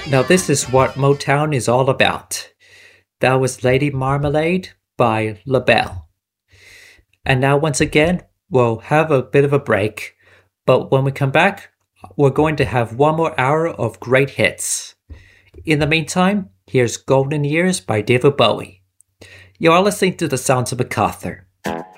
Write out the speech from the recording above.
Now, this is what Motown is all about. That was Lady Marmalade by LaBelle. And now, once again, we'll have a bit of a break. But when we come back, we're going to have one more hour of great hits. In the meantime, here's Golden Years by David Bowie. You are listening to The Sounds of MacArthur.